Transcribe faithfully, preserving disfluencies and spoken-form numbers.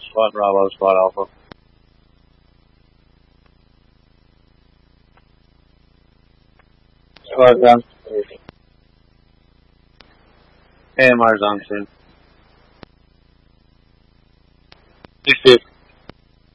Squad Bravo, Squad Alpha. Squad down. A M R's on soon. Six